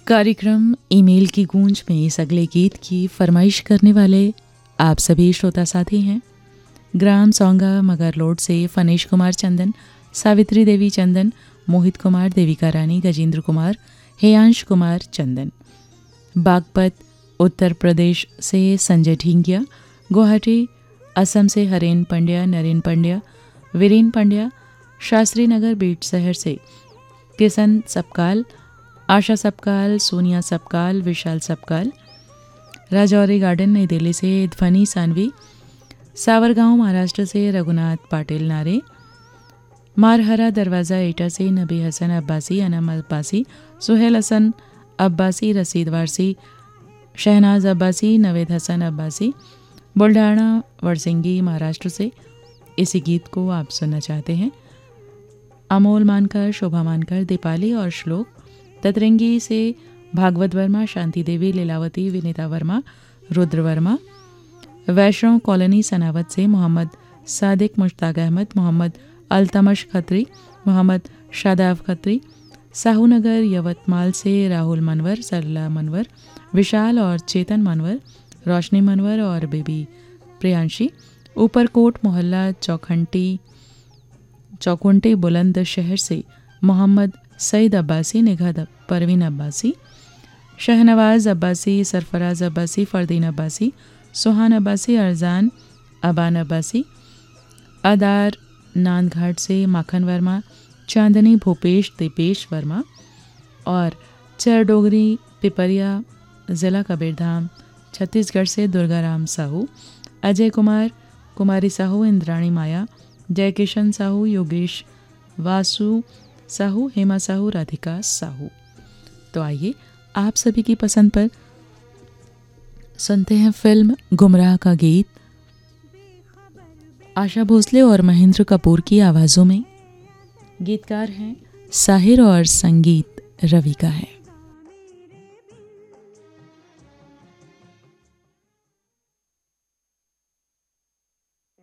कार्यक्रम ईमेल की गूंज में इस अगले गीत की फरमाइश करने वाले आप सभी श्रोता साथी हैं। ग्राम सौंगा मगरलोड से फनेश कुमार चंदन, सावित्री देवी चंदन, मोहित कुमार, देविका रानी, गजेंद्र कुमार, हेयांश कुमार चंदन। बागपत उत्तर प्रदेश से संजय ढींगिया, गुवाहाटी असम से हरेन पंड्या, नरेन पंड्या, वीरेन पंड्या, शास्त्री नगर बीट शहर से किशन सपकाल, आशा सपकाल, सोनिया सपकाल, विशाल सपकाल। राजौरी गार्डन नई दिल्ली से ध्वनि सानवी, सावरगांव महाराष्ट्र से रघुनाथ पाटिल नारे, मारहरा दरवाज़ा एटा से नबी हसन अब्बासी, अनम अब्बासी, सुहेल हसन अब्बासी, रसीद वारसी, शहनाज अब्बासी, नवेद हसन अब्बासी, बुल्ढाना वरसिंगी महाराष्ट्र से इसी गीत को आप सुनना चाहते हैं। अमोल मानकर, शोभा मानकर, दीपाली और श्लोक। ततरंगी से भागवत वर्मा, शांति देवी, लीलावती, विनीता वर्मा, रुद्र वर्मा। वैष्णव कॉलोनी सनावत से मोहम्मद सादिक, मुश्ताक अहमद, मोहम्मद अल्तमश खत्री, मोहम्मद शादाब खत्री। साहूनगर यवतमाल से राहुल मनवर, सरला मनवर, विशाल और चेतन मनवर, रोशनी मनवर और बेबी प्रियांशी। ऊपरकोट मोहल्ला चौखुंटी बुलंद शहर से मोहम्मद सईद अब्बासी, निगाह परवीन अब्बासी, शहनवाज अब्बासी, सरफराज अब्बासी, फरदीन अब्बासी, सुहान अब्बासी, अरजान अबान अब्बासी। अदार नांदघाट से माखन वर्मा, चांदनी भूपेश दीपेश वर्मा और चरडोगरी पिपरिया ज़िला कबीरधाम छत्तीसगढ़ से दुर्गाराम साहू, अजय कुमार, कुमारी साहू, इंद्राणी माया, जयकिशन साहू, योगेश वासु साहू, हेमा साहू, राधिका साहू। तो आइए आप सभी की पसंद पर सुनते हैं फिल्म गुमराह का गीत आशा भोसले और महेंद्र कपूर की आवाज़ों में। गीतकार हैं साहिर और संगीत रवि का है।